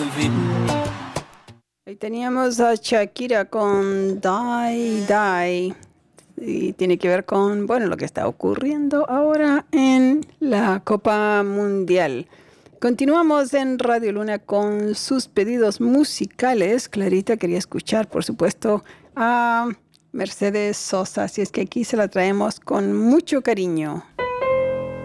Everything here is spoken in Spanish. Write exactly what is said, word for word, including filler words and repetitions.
Ahí teníamos a Shakira con Die Die. Y tiene que ver con, bueno, lo que está ocurriendo ahora en la Copa Mundial. Continuamos en Radio Luna con sus pedidos musicales. Clarita quería escuchar, por supuesto, a Mercedes Sosa, así es que aquí se la traemos con mucho cariño.